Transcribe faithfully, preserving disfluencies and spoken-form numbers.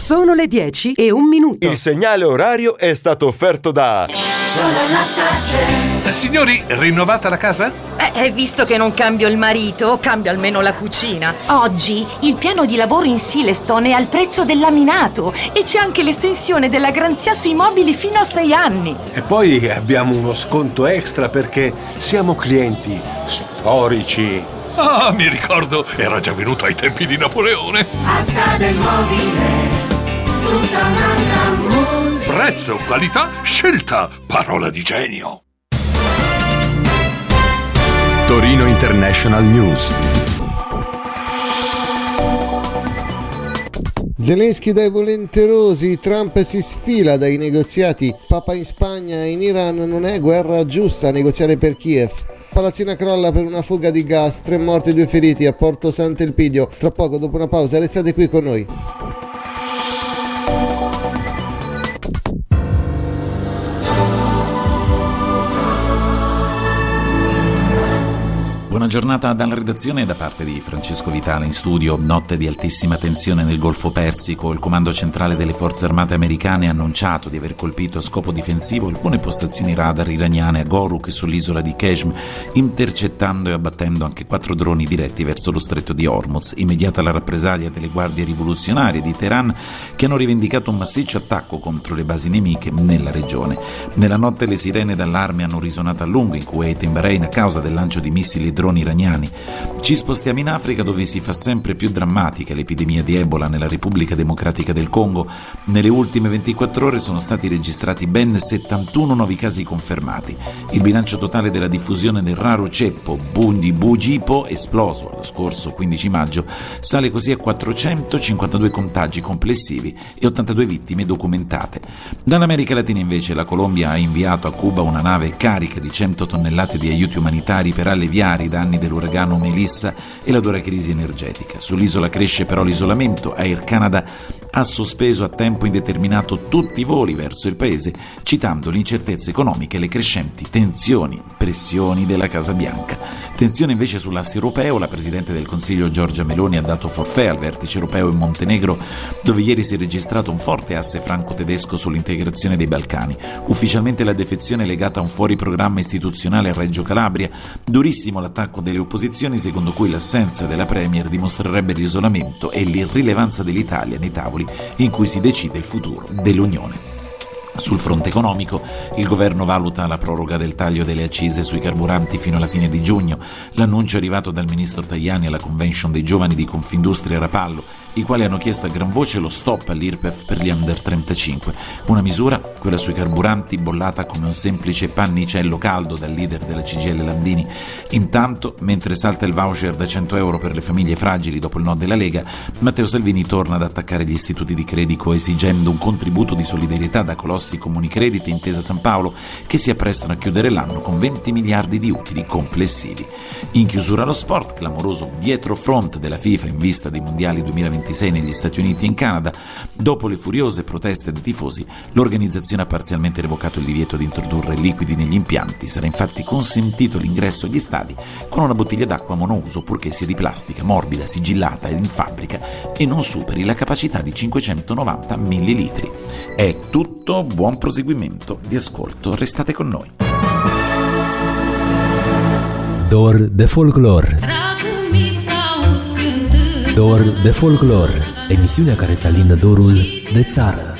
Sono le dieci e un minuto. Il segnale orario è stato offerto da Solar Stagem. Eh, signori, rinnovata la casa? Eh, visto che non cambio il marito, cambio almeno la cucina. Oggi il piano di lavoro in Silestone è al prezzo del laminato e c'è anche l'estensione della garanzia sui mobili fino a sei anni. E poi abbiamo uno sconto extra perché siamo clienti storici. Ah, mi ricordo, era già venuto ai tempi di Napoleone. Asta del mobile, tutta un'altra musica. Prezzo, qualità, scelta, parola di genio. Torino International News. Zelensky dai volenterosi, Trump si sfila dai negoziati, Papa in Spagna, in Iran non è guerra giusta negoziare per Kiev. Palazzina crolla per una fuga di gas, tre morti e due feriti a Porto Sant'Elpidio. Tra poco, dopo una pausa, restate qui con noi. Buona giornata dalla redazione da parte di Francesco Vitale in studio. Notte di altissima tensione nel Golfo Persico. Il comando centrale delle forze armate americane ha annunciato di aver colpito a scopo difensivo alcune postazioni radar iraniane a Goruk e sull'isola di Qeshm, intercettando e abbattendo anche quattro droni diretti verso lo stretto di Hormuz. Immediata la rappresaglia delle guardie rivoluzionarie di Teheran, che hanno rivendicato un massiccio attacco contro le basi nemiche nella regione. Nella notte le sirene d'allarme hanno risuonato a lungo in Kuwait e in Bahrain a causa del lancio di missili e droni iraniani. Ci spostiamo in Africa, dove si fa sempre più drammatica l'epidemia di Ebola nella Repubblica Democratica del Congo. Nelle ultime ventiquattro ore sono stati registrati ben settantuno nuovi casi confermati. Il bilancio totale della diffusione del raro ceppo Bundibugyo, esploso lo scorso quindici maggio, sale così a quattrocentocinquantadue contagi complessivi e ottantadue vittime documentate. Dall'America Latina invece la Colombia ha inviato a Cuba una nave carica di cento tonnellate di aiuti umanitari per alleviare i danni dell'uragano Melissa e la dura crisi energetica. Sull'isola cresce però l'isolamento. Air Canada ha sospeso a tempo indeterminato tutti i voli verso il paese, citando l'incertezza economica e le crescenti tensioni, pressioni della Casa Bianca. Tensione invece sull'asse europeo. La Presidente del Consiglio Giorgia Meloni ha dato forfait al vertice europeo in Montenegro, dove ieri si è registrato un forte asse franco-tedesco sull'integrazione dei Balcani. Ufficialmente la defezione è legata a un fuori programma istituzionale a Reggio Calabria. Durissimo l'attacco delle opposizioni, secondo cui l'assenza della Premier dimostrerebbe l'isolamento e l'irrilevanza dell'Italia nei tavoli in cui si decide il futuro dell'Unione. Sul fronte economico, il governo valuta la proroga del taglio delle accise sui carburanti fino alla fine di giugno. L'annuncio è arrivato dal ministro Tajani alla convention dei giovani di Confindustria Rapallo, i quali hanno chiesto a gran voce lo stop all'I R P E F per gli under trentacinque. Una misura, quella sui carburanti, bollata come un semplice pannicello caldo dal leader della C G I L Landini. Intanto, mentre salta il voucher da cento euro per le famiglie fragili dopo il no della Lega, Matteo Salvini torna ad attaccare gli istituti di credito esigendo un contributo di solidarietà da colossi come Unicredit e Intesa San Paolo, che si apprestano a chiudere l'anno con venti miliardi di utili complessivi. In chiusura lo sport, clamoroso dietrofront della FIFA in vista dei mondiali duemilaventisei negli Stati Uniti e in Canada. Dopo le furiose proteste dei tifosi, l'organizzazione ha parzialmente revocato il divieto di introdurre liquidi negli impianti. Sarà infatti consentito l'ingresso agli stadi con una bottiglia d'acqua monouso, purché sia di plastica, morbida, sigillata ed in fabbrica e non superi la capacità di cinquecentonovanta millilitri. È tutto, buon proseguimento di ascolto, restate con noi. Dor de folclor. Dor de folclor, emisiunea care să alindă dorul de țară.